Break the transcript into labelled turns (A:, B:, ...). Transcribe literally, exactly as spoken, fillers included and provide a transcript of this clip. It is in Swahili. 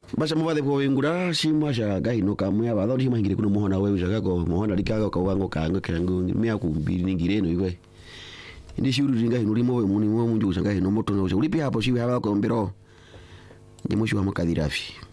A: basa muvade kwa wingura shima sha gaino kamwe abadho shima ngire kuno muhona wewe shaka ko muhona likaga ko wango kango kango mya kumbiri ningire no iwe ndi shuru ringa hino limo we muni mo munju shanga hino moto no uli pia hapo shiwe haba ko mbiro ndi mwisho wa makadirafi